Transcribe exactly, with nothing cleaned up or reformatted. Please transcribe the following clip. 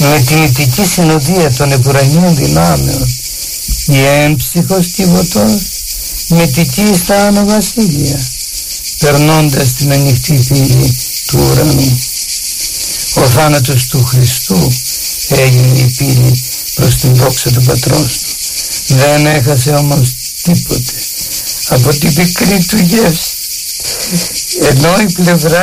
με την ηθική συνοδεία των επουρανίων δυνάμεων, η έμψυχος κυβωτός μετικεί στα άνω βασίλεια, περνώντας την ανοιχτή πύλη του ουρανού. Ο θάνατος του Χριστού έγινε η πύλη προς την δόξα του Πατρός του. Δεν έχασε όμως τίποτε από την πικρή του γεύση, ενώ η πλευρά